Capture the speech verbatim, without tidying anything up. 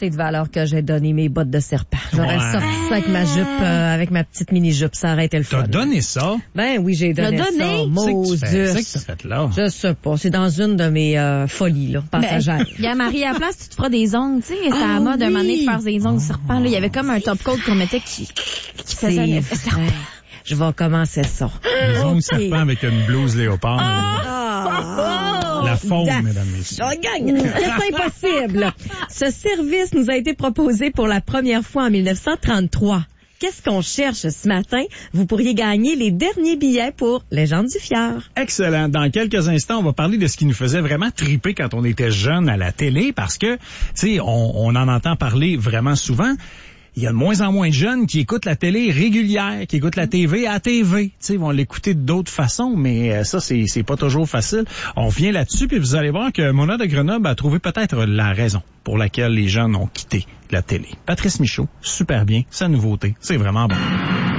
assez de valeur que j'ai donné mes bottes de serpent. J'aurais Ouais. sorti ça avec ma jupe, euh, avec ma petite mini-jupe. Ça aurait été le fun. T'as donné ça? Ben oui, j'ai donné T'as ça. donné? Maudus. C'est que tu t'as fait là. Je sais pas. C'est dans une de mes euh, folies, là, passagères. Il y a Marie à la place, tu te feras des ongles, tu sais. C'était à la Ah mode un oui. moment donné de faire des ongles serpents, là. Il y avait comme un top coat qu'on mettait qui, qui faisait un C'est effet serpent. vrai. Je vais commencer ça. Les ongles Ok. serpents avec une blouse léopard. Ah! La faune, Da- mesdames, messieurs. Je gagne. C'est impossible. Ce service nous a été proposé pour la première fois en dix-neuf cent trente-trois. Qu'est-ce qu'on cherche ce matin? Vous pourriez gagner les derniers billets pour Légende du Fjord. Excellent. Dans quelques instants, on va parler de ce qui nous faisait vraiment triper quand on était jeune à la télé parce que, tu sais, on, on en entend parler vraiment souvent. Il y a de moins en moins de jeunes qui écoutent la télé régulière, qui écoutent la T V à T V. Tu sais, ils vont l'écouter d'autres façons, mais euh, ça, c'est, c'est pas toujours facile. On revient là-dessus, puis vous allez voir que Mona de Grenoble a trouvé peut-être la raison pour laquelle les jeunes ont quitté la télé. Patrice Michaud, super bien, sa nouveauté, c'est vraiment bon.